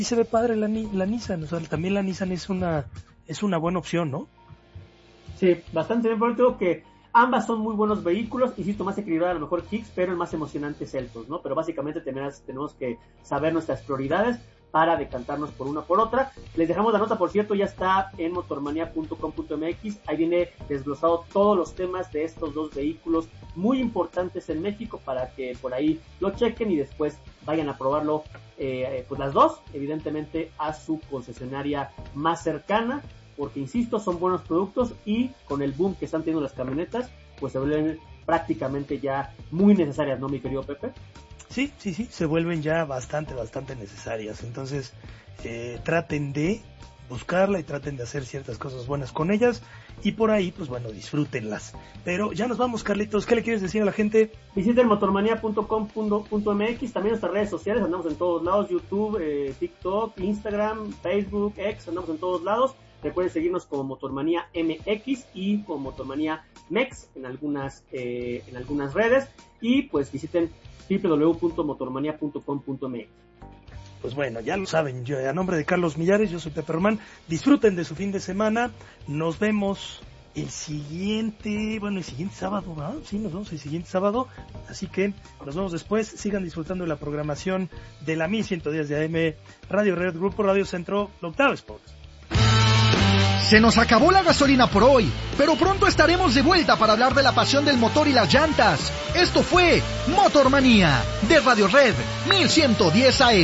Y se ve padre la Nissan, o sea, también la Nissan es una buena opción, ¿no? Sí, bastante bien, por eso que ambas son muy buenos vehículos, insisto, más equilibrada a lo mejor Kicks, pero el más emocionante es Seltos, ¿no? Pero básicamente tenemos que saber nuestras prioridades para decantarnos por una por otra. Les dejamos la nota, por cierto, ya está en motormanía.com.mx, ahí viene desglosado todos los temas de estos dos vehículos muy importantes en México para que por ahí lo chequen y después vayan a probarlo, pues las dos, evidentemente a su concesionaria más cercana, porque insisto, son buenos productos y con el boom que están teniendo las camionetas, pues se vuelven prácticamente ya muy necesarias, ¿no, mi querido Pepe? Sí, se vuelven ya bastante necesarias. Entonces, traten de buscarla y traten de hacer ciertas cosas buenas con ellas y por ahí, pues bueno, disfrútenlas. Pero ya nos vamos, Carlitos, ¿qué le quieres decir a la gente? Visiten motormanía.com.mx, también nuestras redes sociales, andamos en todos lados, YouTube, TikTok, Instagram, Facebook, X, andamos en todos lados. Recuerden seguirnos como Motormanía MX y como Motormanía MEX en algunas redes, y pues visiten www.motormanía.com.mx. Pues bueno, ya lo saben, yo a nombre de Carlos Millares, yo soy Pepe Román, disfruten de su fin de semana, nos vemos el siguiente sábado, ¿verdad? Sí, nos vemos el siguiente sábado, así que nos vemos después, sigan disfrutando de la programación de la 1110 de AM, Radio Red, Grupo Radio Centro, Octava Sports. Se nos acabó la gasolina por hoy, pero pronto estaremos de vuelta para hablar de la pasión del motor y las llantas. Esto fue Motormanía, de Radio Red 1110 AM.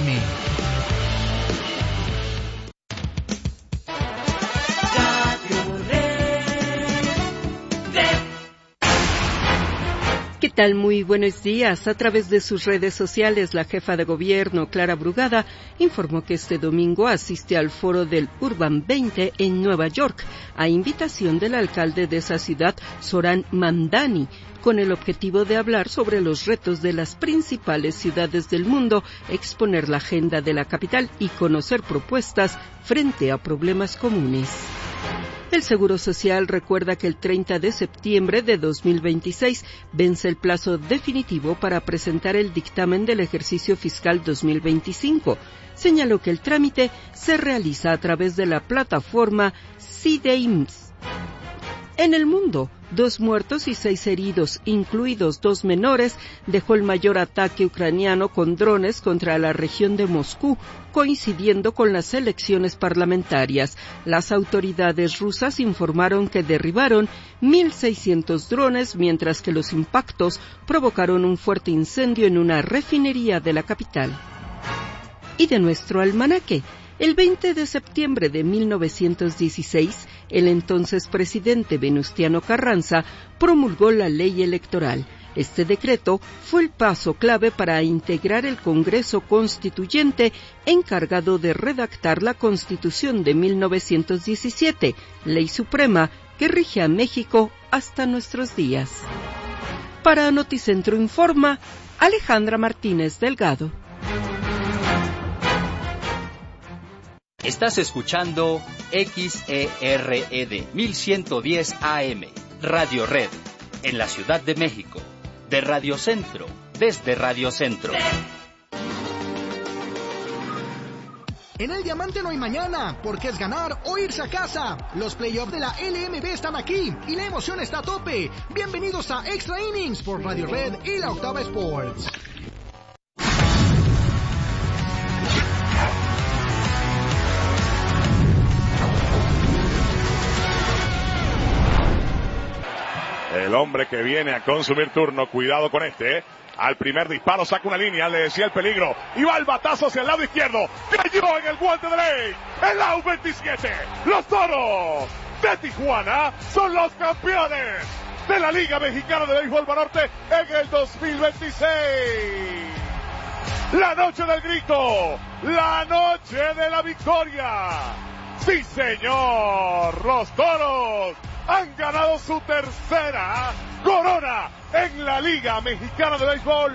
¿Qué tal? Muy buenos días. A través de sus redes sociales, la jefa de gobierno, Clara Brugada, informó que este domingo asiste al foro del Urban 20 en Nueva York, a invitación del alcalde de esa ciudad, Zoran Mamdani, con el objetivo de hablar sobre los retos de las principales ciudades del mundo, exponer la agenda de la capital y conocer propuestas frente a problemas comunes. El Seguro Social recuerda que el 30 de septiembre de 2026 vence el plazo definitivo para presentar el dictamen del ejercicio fiscal 2025. Señaló que el trámite se realiza a través de la plataforma CIDEIMS. En el mundo, 2 muertos y 6 heridos, incluidos 2 menores, dejó el mayor ataque ucraniano con drones contra la región de Moscú, coincidiendo con las elecciones parlamentarias. Las autoridades rusas informaron que derribaron 1.600 drones, mientras que los impactos provocaron un fuerte incendio en una refinería de la capital. Y de nuestro almanaque, el 20 de septiembre de 1916, el entonces presidente Venustiano Carranza promulgó la ley electoral. Este decreto fue el paso clave para integrar el Congreso Constituyente encargado de redactar la Constitución de 1917, ley suprema que rige a México hasta nuestros días. Para Noticentro Informa, Alejandra Martínez Delgado. Estás escuchando XERED 1110 AM, Radio Red, en la Ciudad de México, de Radio Centro, desde Radio Centro. En el Diamante no hay mañana, porque es ganar o irse a casa. Los playoffs de la LMB están aquí y la emoción está a tope. Bienvenidos a Extra Innings por Radio Red y la Octava Sports. El hombre que viene a consumir turno, cuidado con este, al primer disparo saca una línea, le decía el peligro, y va el batazo hacia el lado izquierdo, cayó en el guante de ley, el AU 27, los Toros de Tijuana son los campeones de la Liga Mexicana de Béisbol Banorte en el 2026. La noche del grito, la noche de la victoria. Sí, señor, los Toros han ganado su tercera corona en la Liga Mexicana de Béisbol.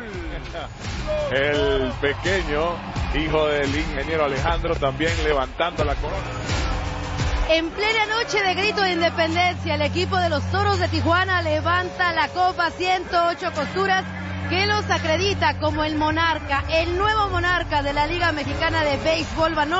El pequeño hijo del ingeniero Alejandro también levantando la corona. En plena noche de grito de independencia, el equipo de los Toros de Tijuana levanta la copa 108 costuras que los acredita como el monarca, el nuevo monarca de la Liga Mexicana de Béisbol Banorte.